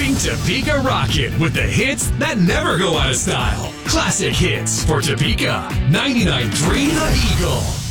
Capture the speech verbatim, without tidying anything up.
Keeping Topeka rockin' with the hits that never go out of style. Classic hits for Topeka. ninety-nine point three The Eagle.